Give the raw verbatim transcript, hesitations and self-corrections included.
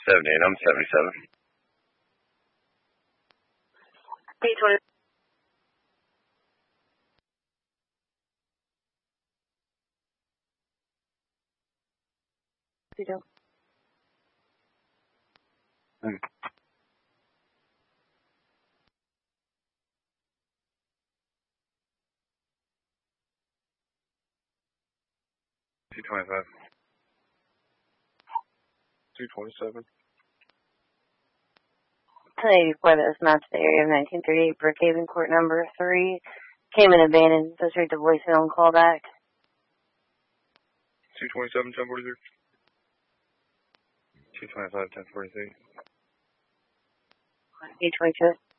seventy-eight, I'm seventy-seven. Eight twenty. Mm. two twenty-five. two twenty-seven. ten eighty-four, that was mapped to the area of nineteen thirty-eight, Brookhaven, court number three. Came in abandoned, go straight to voicemail and call back. two twenty-seven, ten forty-three. two twenty-five, ten forty-three. eight twenty-two.